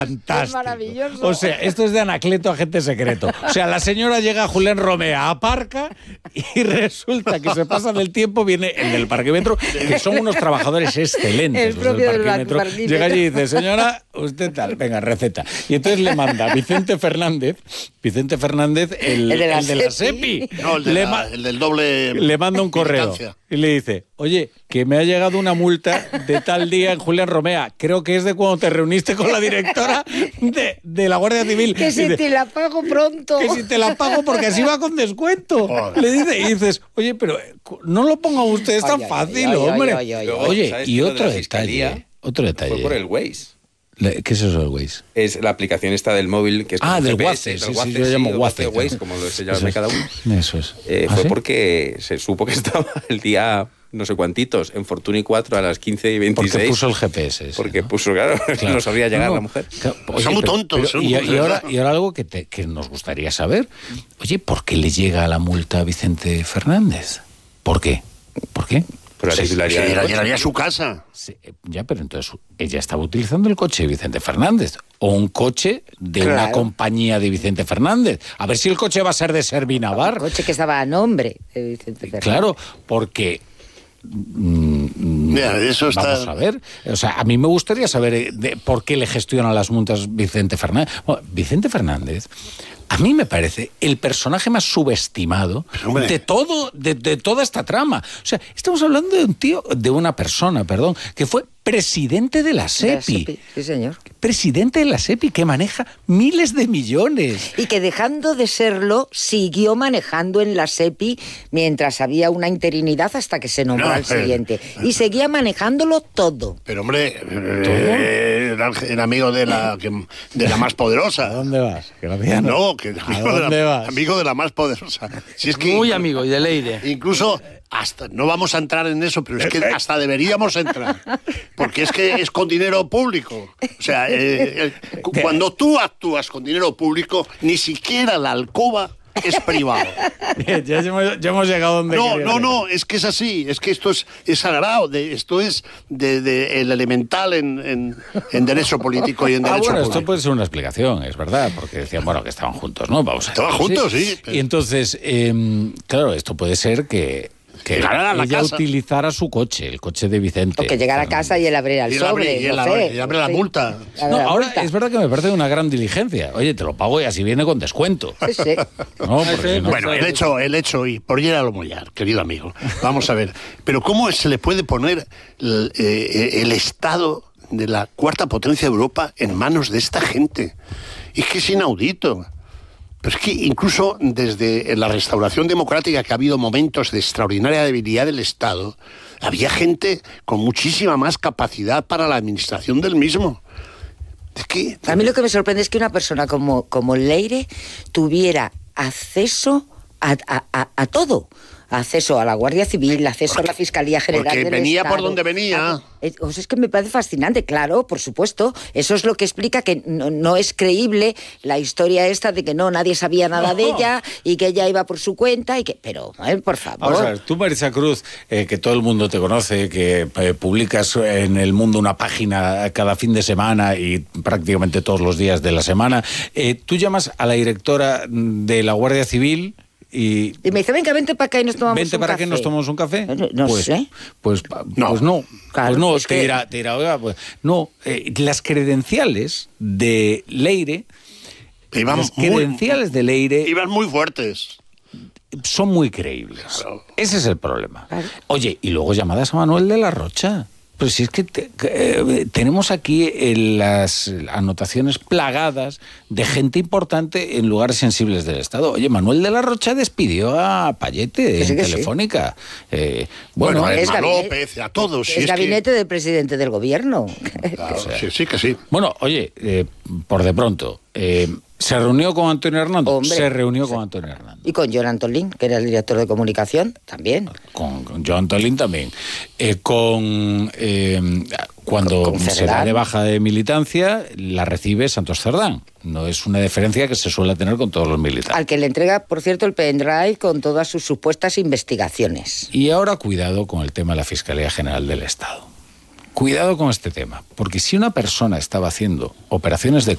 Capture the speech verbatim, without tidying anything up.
fantástico. Es maravilloso. O sea, esto es de Anacleto, agente secreto. O sea, la señora llega a Julián Romea, aparca y resulta que se pasa del tiempo, viene el del parquímetro, que son unos trabajadores excelentes. El los propio del del parquímetro. parquímetro. Llega allí y dice, señora, usted tal, venga, receta. Y entonces le manda Vicente Fernández, Vicente Fernández, el, El de la el de la SEPI. SEPI. No, el, de Le la- ma- el del doble. le manda un correo militancia. y le dice, oye, que me ha llegado una multa de tal día en Julián Romea. Creo que es de cuando te reuniste con la directora de, de la Guardia Civil. Que si Dice, te la pago pronto. que si te la pago porque así va con descuento. Joder. Le dice, y dices, oye, pero no lo ponga usted, es tan Ay, ay, fácil, ay, ay, hombre. ay, ay, ay. Oye, ¿Sabes y que lo de otro la fiscalía detalle. Otro detalle. Fue por el Waze. Le- ¿Qué es eso del Waze? Es la aplicación esta del móvil que es Ah, como del G P S, Waze, del sí, sí, Waze, yo lo llamo el Waze. Waze, como lo se Eso llama es. cada uno. Eso es. Eh, ¿Ah, fue sí? porque se supo que estaba el día no sé cuantitos en Fortuny cuatro a las quince y veintiséis. Porque puso el G P S. ese, Porque ¿no? puso, claro, Claro. no sabía llegar No, no, la mujer. claro, Son muy tontos, son y, muy y tontos. ahora, y ahora algo que, te- que nos gustaría saber. Oye, ¿por qué le llega la multa a Vicente Fernández? ¿Por qué? ¿Por qué? Por la Sí, titularidad Que del la coche. llegaría a su casa. sí, ya, pero entonces ella estaba utilizando el coche de Vicente Fernández o un coche de una Claro. compañía de Vicente Fernández. A ver si el coche va a ser de El Servinavar. coche que estaba a nombre de Vicente Fernández. Claro, porque... mm, Mira, eso está- Vamos a ver. O sea, a mí me gustaría saber eh, de por qué le gestiona las multas Vicente Fernández. Bueno, Vicente Fernández, a mí me parece el personaje más subestimado Pero, hombre. de todo, de, de toda esta trama. O sea, estamos hablando de un tío, de una persona, perdón, que fue presidente de la De la SEPI. SEPI, sí, señor. Presidente de la SEPI, que maneja miles de millones. Y que dejando de serlo, siguió manejando en la SEPI mientras había una interinidad hasta que se nombró No, al eh, siguiente. Y seguía manejándolo todo. Pero, hombre, eh, era, era amigo de la, que- de la más ¿A poderosa. dónde vas? Que la mía No, que amigo de, dónde la, vas? amigo de la más poderosa. Si es que Muy amigo y de Leire. Incluso hasta no vamos a entrar en eso, pero es que hasta deberíamos entrar, porque es que es con dinero público. O sea, eh, eh, cu- cuando tú actúas con dinero público, ni siquiera la alcoba es privado. Bien, ya hemos, ya hemos llegado donde No, quería no, llegar. no, es que es así, es que esto es, es sagrado, de, esto es de, de el elemental en, en, en derecho político y en Ah, derecho bueno, esto público. puede ser una explicación, es verdad, porque decían, bueno, que estaban juntos, ¿no? Vamos a Estaban juntos, sí. Y entonces, eh, claro, esto puede ser que, que Llegaran a la ella casa. utilizara su coche, el coche de Vicente. O que llegara a casa y él abriera el Y él abre- sobre. y él no abre- sé, y abre la sí. multa. Abre No, la ahora multa. es verdad que me parece una gran diligencia. Oye, te lo pago y así viene con descuento. Sí, sí. No, porque si no- Bueno, el hecho, el hecho, y por ir a lo mollar, querido amigo, vamos a ver, pero ¿cómo se le puede poner el, eh, el Estado de la cuarta potencia de Europa en manos de esta gente? Es que es inaudito. Pero es que incluso desde la restauración democrática, que ha habido momentos de extraordinaria debilidad del Estado, había gente con muchísima más capacidad para la administración del mismo. Es que... A mí lo que me sorprende es que una persona como, como Leire tuviera acceso a, a- a- a todo. Acceso a la Guardia Civil, acceso a la Fiscalía General porque del venía por Estado. donde venía. Ah, eh, o sea, es que me parece fascinante, claro, por supuesto. Eso es lo que explica que no, no es creíble la historia esta de que no, nadie sabía nada de No. ella y que ella iba por su cuenta y que... Pero, a ver, por favor. Vamos a ver, tú, Marisa Cruz, eh, que todo el mundo te conoce, que eh, publicas en El Mundo una página cada fin de semana y prácticamente todos los días de la semana, eh, tú llamas a la directora de la Guardia Civil y... Y me dice, venga, vente para acá y nos tomamos Vente un para café. que nos tomamos un café. No, no pues, sé. Pues No. pues no. Claro, pues no, es te, que- dirá, te dirá, oiga, pues no. Eh, las credenciales de Leire, Iban las muy- credenciales de Leire Iban muy fuertes. son muy creíbles. Claro. Ese es el problema. Claro. Oye, y luego llamadas a Manuel de la Rocha. Pero si es que, te- que, eh, tenemos aquí eh, las anotaciones plagadas de gente importante en lugares sensibles del Estado. Oye, Manuel de la Rocha despidió a Payete Que sí, en que sí. Telefónica. Eh, Bueno, bueno, a es Emma gabinete- López, a todos. si Es es que- gabinete del presidente del gobierno. Claro, sí, sí que sí. bueno, oye, eh, por de pronto, eh, ¿se reunió con Antonio Hernando? Hombre, se reunió sí. con Antonio Hernando. Y con John Antolín, que era el director de comunicación, también. Con, con Joan Tolín también. Eh, con eh, cuando Con- con se Cerdán. da de baja de militancia, la recibe Santos Cerdán. No es una deferencia que se suele tener con todos los militares. Al que le entrega, por cierto, el pendrive con todas sus supuestas investigaciones. Y ahora cuidado con el tema de la Fiscalía General del Estado. Cuidado con este tema, porque si una persona estaba haciendo operaciones de